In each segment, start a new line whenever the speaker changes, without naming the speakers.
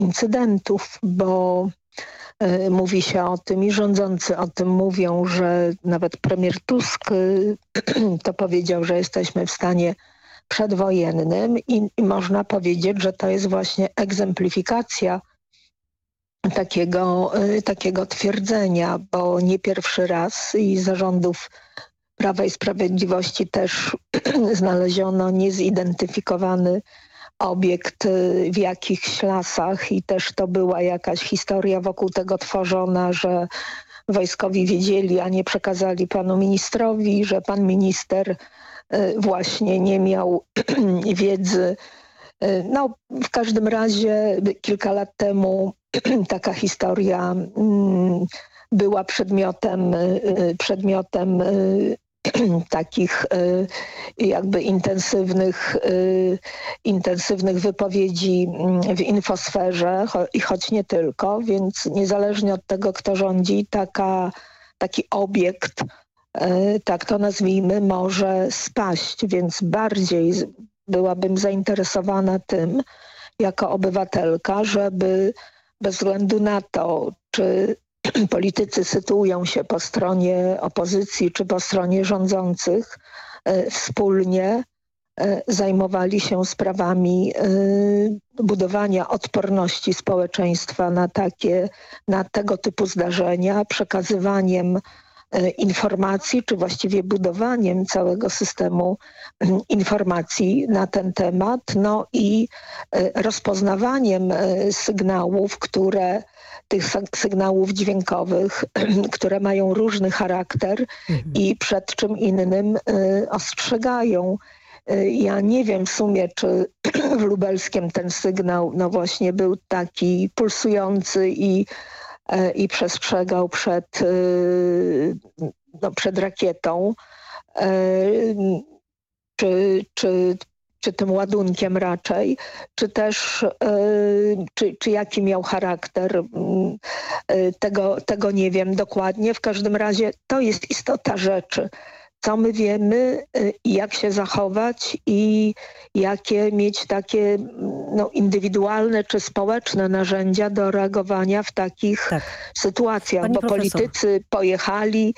incydentów, bo mówi się o tym i rządzący o tym mówią, że nawet premier Tusk to powiedział, że jesteśmy w stanie przedwojennym i można powiedzieć, że to jest właśnie egzemplifikacja takiego twierdzenia, bo nie pierwszy raz i zarządów Prawa i Sprawiedliwości też znaleziono niezidentyfikowany obiekt w jakichś lasach i też to była jakaś historia wokół tego tworzona, że wojskowi wiedzieli, a nie przekazali panu ministrowi, że pan minister właśnie nie miał wiedzy. No, w każdym razie kilka lat temu taka historia była przedmiotem takich jakby intensywnych wypowiedzi w infosferze i choć nie tylko, więc niezależnie od tego, kto rządzi, taki obiekt, tak to nazwijmy, może spaść, więc bardziej byłabym zainteresowana tym, jako obywatelka, żeby bez względu na to, czy politycy sytuują się po stronie opozycji czy po stronie rządzących, wspólnie zajmowali się sprawami budowania odporności społeczeństwa na tego typu zdarzenia, przekazywaniem informacji, czy właściwie budowaniem całego systemu informacji na ten temat, no i rozpoznawaniem tych sygnałów dźwiękowych, które mają różny charakter i przed czym innym ostrzegają. Ja nie wiem w sumie, czy w Lubelskiem ten sygnał no właśnie był taki pulsujący i przestrzegał przed rakietą, czy tym ładunkiem raczej, czy też czy jaki miał charakter, tego nie wiem dokładnie. W każdym razie to jest istota rzeczy. Co my wiemy i jak się zachować i jakie mieć takie indywidualne czy społeczne narzędzia do reagowania w takich sytuacjach.
Pani
bo
profesor.
Politycy pojechali,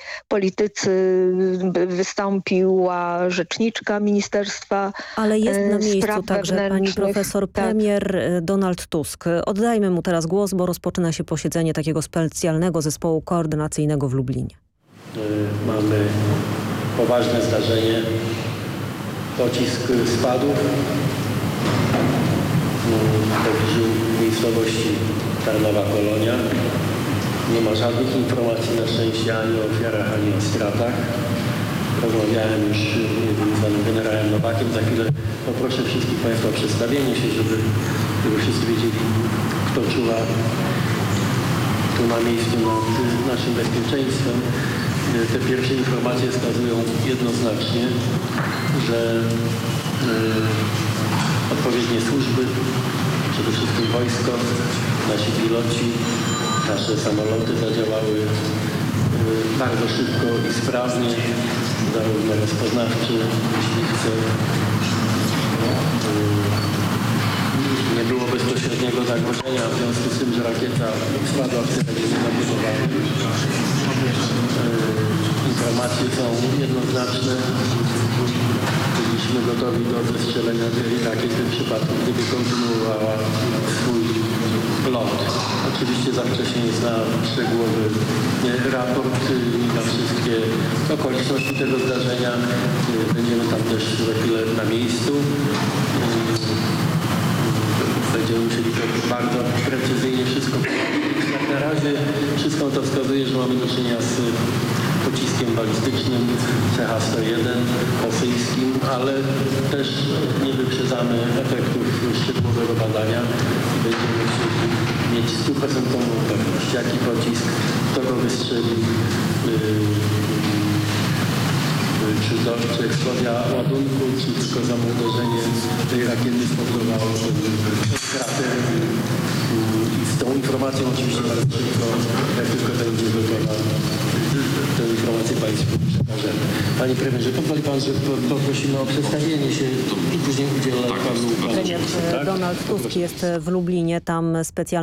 wystąpiła rzeczniczka Ministerstwa
Ale jest na miejscu
Spraw
także pani
Wewnętrznych.
profesor premier Donald Tusk. Oddajmy mu teraz głos, bo rozpoczyna się posiedzenie takiego specjalnego zespołu koordynacyjnego w Lublinie.
Mamy poważne zdarzenie. Pocisk spadł w pobliżu miejscowości Tarnowa Kolonia. Nie ma żadnych informacji na szczęście ani o ofiarach, ani o stratach. Rozmawiałem już z panem generałem Nowakiem. Za chwilę poproszę wszystkich państwa o przedstawienie się, żeby wszyscy wiedzieli, kto czuwa tu na miejscu nad naszym bezpieczeństwem. Te pierwsze informacje wskazują jednoznacznie, że odpowiednie służby, przede wszystkim wojsko, nasi piloci, nasze samoloty zadziałały bardzo szybko i sprawnie, zarówno rozpoznawczy, myśliwce. Nie było bezpośredniego zagrożenia, w związku z tym, że rakieta spadła w terenie zabudowanym. Informacje są jednoznaczne. Byliśmy gotowi do zestrzelenia tej rakiety w przypadku, gdyby kontynuowała swój lot. Oczywiście za wcześnie jest na szczegółowy raport i na wszystkie okoliczności tego zdarzenia. Będziemy tam też za chwilę na miejscu. Będziemy musieli to bardzo precyzyjnie wszystko powiedzieć. Jak na razie wszystko to wskazuje, że mamy do czynienia z pociskiem balistycznym CH-101 rosyjskim, ale też nie wyprzedzamy efektów szczegółowego badania. Będziemy musieli mieć 100% pewność, jaki pocisk, kto go wystrzelił, czy eksplozja ładunku, czy tylko samo uderzenie tej rakiety spowodowało stratę. I z tą informacją oczywiście bardzo szybko, jak tylko będzie gotowa, tę informację państwu przekazać. Panie premierze, pozwoli pan, że poprosimy o przedstawienie się i później udzielę panu.
Premier Donald Tusk jest w Lublinie, tam specjalny